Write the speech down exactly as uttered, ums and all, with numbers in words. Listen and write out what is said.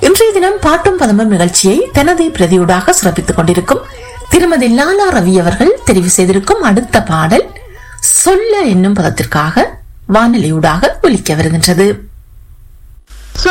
இன்றைய தினம் பாட்டும் பதமும் நிகழ்ச்சியை தனது பிரதியூடாக சிறப்பித்துக் கொண்டிருக்கும் திருமதி லாலா ரவி அவர்கள் தெரிவு செய்திருக்கும் அடுத்த பாடல் சொல்ல என்னும் பதத்திற்காக வானொலியூடாக ஒலிக்க வருகின்றது.